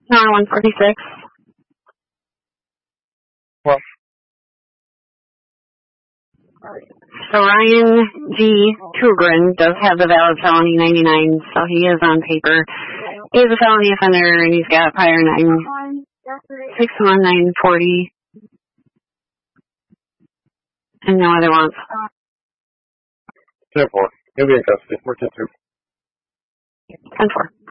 No, 146. Well. So Ryan G. Tugren does have the valid felony 99, so he is on paper. He is a felony offender, and he's got prior 61940 and no other ones. 10-4. He'll be in custody. We're 10-2. 10-4.